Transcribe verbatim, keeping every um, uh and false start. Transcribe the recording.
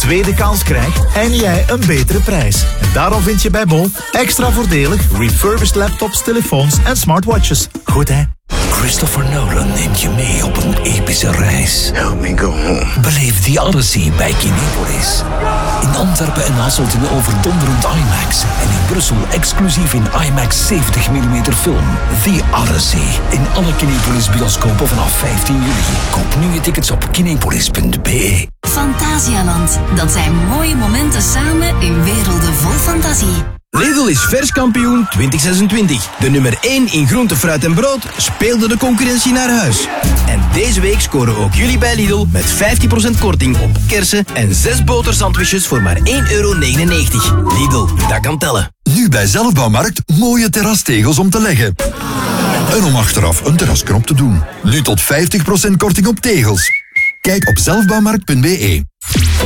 tweede kans krijgt en jij een betere prijs. En daarom vind je bij Bol extra voordelig refurbished laptops, telefoons en smartwatches. Goed hè? Christopher Nolan neemt je mee op een epische reis. Help me go home. Beleef The Odyssey bij Kinepolis. In Antwerpen en Hasselt in overdonderend IMAX. En in Brussel exclusief in IMAX zeventig millimeter film. The Odyssey. In alle Kinepolis bioscopen vanaf vijftien juli. Koop nu je tickets op kinepolis punt b e. Fantasialand. Dat zijn mooie momenten samen in werelden vol fantasie. Lidl is verskampioen twintig zesentwintig. De nummer één in groente, fruit en brood speelde de concurrentie naar huis. En deze week scoren ook jullie bij Lidl met vijftien procent korting op kersen en zes botersandwiches voor maar één euro negenennegentig. Lidl, dat kan tellen. Nu bij Zelfbouwmarkt mooie terrastegels om te leggen. En om achteraf een terrasknop te doen. Nu tot vijftig procent korting op tegels. Kijk op zelfbouwmarkt punt b e.